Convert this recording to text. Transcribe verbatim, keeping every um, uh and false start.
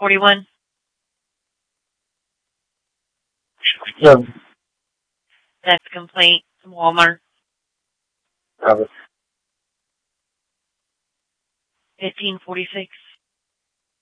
forty-one. Seven. That's a complaint from Walmart. Have it. fifteen forty-six.